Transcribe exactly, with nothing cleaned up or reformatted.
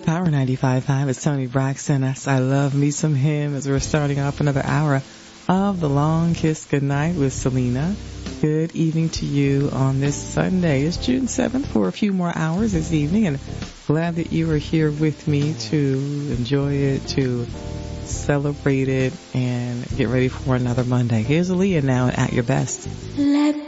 Power ninety-five point five. It's Tony Braxton. That's I Love Me Some Him as we're starting off another hour of The Long Kiss Goodnight with Selena. Good evening to you on this Sunday. It's June seventh for a few more hours this evening, and glad that you are here with me to enjoy it, to celebrate it, and get ready for another Monday. Here's Aaliyah now at Your Best. Let